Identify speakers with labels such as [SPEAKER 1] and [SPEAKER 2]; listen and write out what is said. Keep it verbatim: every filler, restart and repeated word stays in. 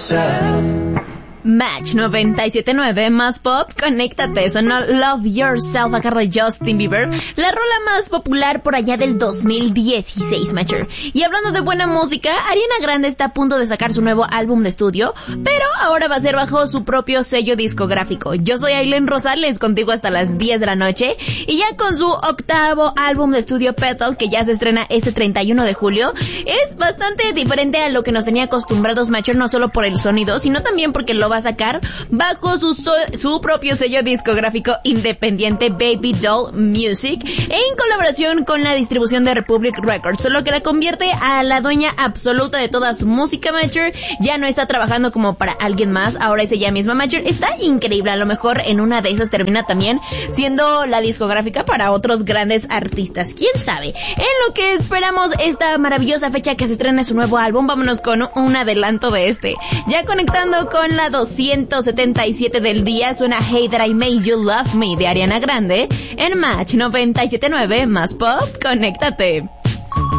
[SPEAKER 1] yourself.
[SPEAKER 2] Match noventa y siete punto nueve más pop, conéctate, sonó Love Yourself a cargo de Justin Bieber, la rola más popular por allá del dos mil dieciséis, Matcher. Y hablando de buena música, Ariana Grande está a punto de sacar su nuevo álbum de estudio, pero ahora va a ser bajo su propio sello discográfico. Yo soy Aileen Rosales, contigo hasta las diez de la noche, y ya con su octavo álbum de estudio Petal, que ya se estrena este treinta y uno de julio, es bastante diferente a lo que nos tenía acostumbrados, Matcher, no solo por el sonido, sino también porque lo va a sacar bajo su, so- su propio sello discográfico independiente Baby Doll Music, en colaboración con la distribución de Republic Records, lo que la convierte a la dueña absoluta de toda su música, Matcher. Ya no está trabajando como para alguien más, ahora es ella misma, Matcher. Está increíble, a lo mejor en una de esas termina también siendo la discográfica para otros grandes artistas, quién sabe. En lo que esperamos esta maravillosa fecha que se estrena su nuevo álbum, vámonos con un adelanto de este. Ya conectando con la doscientos setenta y siete del día, suena Hey That I Made You Love Me de Ariana Grande en Match noventa y siete punto nueve más pop, conéctate.